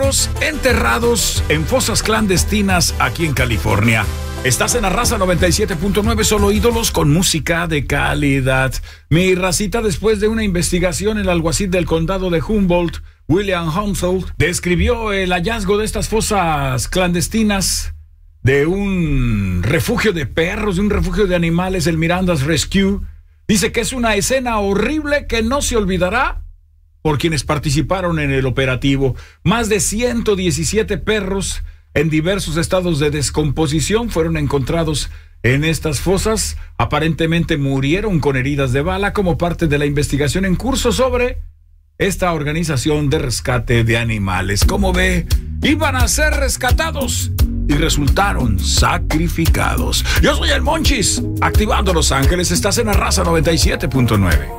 perros enterrados en fosas clandestinas aquí en California. Estás en la Raza 97.9, solo ídolos con música de calidad. Mi racita, después de una investigación, el alguacil del condado de Humboldt, William Humboldt, describió el hallazgo de estas fosas clandestinas de un refugio de perros, de un refugio de animales, el Miranda's Rescue. Dice que es una escena horrible que no se olvidará por quienes participaron en el operativo. Más de 117 perros en diversos estados de descomposición fueron encontrados en estas fosas. Aparentemente murieron con heridas de bala como parte de la investigación en curso sobre esta organización de rescate de animales. Como ve, iban a ser rescatados y resultaron sacrificados. Yo soy el Monchis, activando Los Ángeles. Estás en la Raza 97.9.